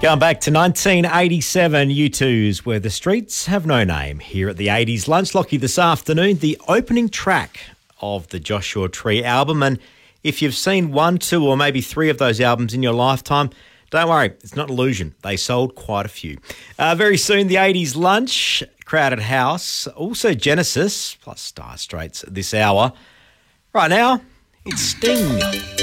Going back to 1987, U2's Where the Streets Have No Name. Here at the 80s Lunch Lockie this afternoon, the opening track of the Joshua Tree album. And if you've seen 1, 2 or maybe 3 of those albums in your lifetime, don't worry, it's not an illusion. They sold quite a few. Very soon, the 80s Lunch, Crowded House, also Genesis, plus Dire Straits this hour. Right now, it's Sting.